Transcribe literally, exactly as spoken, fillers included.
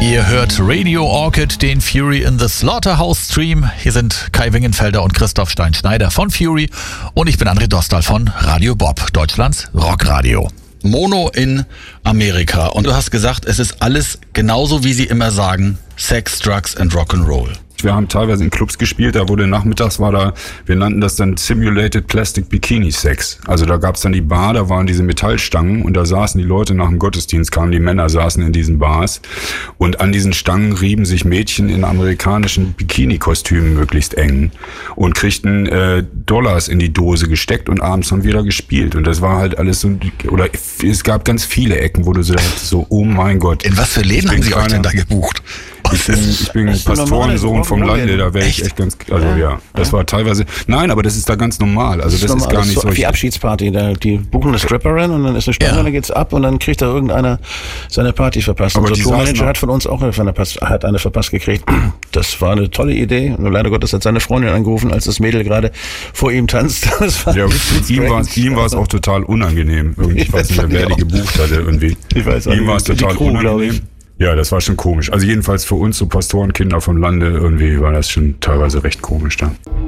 Ihr hört Radio Orchid, den Fury in the Slaughterhouse Stream. Hier sind Kai Wingenfelder und Christoph Stein-Schneider von Fury und ich bin André Dostal von Radio Bob, Deutschlands Rockradio. Mono in Amerika. Und du hast gesagt, es ist alles genauso, wie sie immer sagen, Sex, Drugs and Rock'n'Roll. Wir haben teilweise in Clubs gespielt, da wurde nachmittags war da, wir nannten das dann Simulated Plastic Bikini Sex. Also da gab's dann die Bar, da waren diese Metallstangen und da saßen die Leute nach dem Gottesdienst, kamen die Männer, saßen in diesen Bars und an diesen Stangen rieben sich Mädchen in amerikanischen Bikini-Kostümen möglichst eng und kriegten äh, Dollars in die Dose gesteckt und abends dann wieder gespielt. Und das war halt alles so, oder es gab ganz viele Ecken, wo du so dachtest, so, oh mein Gott. In was für Läden haben Sie euch denn da gebucht? Ich bin, ich bin Pastorensohn vom Lande, da wäre ich echt ganz, also ja, ja das war teilweise, nein, aber das ist da ganz normal, also das, das ist, ist gar nicht so. Wie Abschiedsparty, da, die buchen eine Stripperin und dann ist eine Stunde, ja. Dann geht's ab und dann kriegt da irgendeiner seine Party verpasst. Aber unser Tourmanager hat von uns auch eine, hat eine verpasst gekriegt. Das war eine tolle Idee, nur leider Gottes hat seine Freundin angerufen, als das Mädel gerade vor ihm tanzt. Das war ja, ihm war, ihm war es auch total unangenehm, irgendwie, ich weiß nicht mehr, wer die gebucht hatte, irgendwie. Ich weiß auch, ihm war es total Crew, unangenehm. Ja, das war schon komisch. Also jedenfalls für uns, so Pastorenkinder vom Lande, irgendwie war das schon teilweise recht komisch da.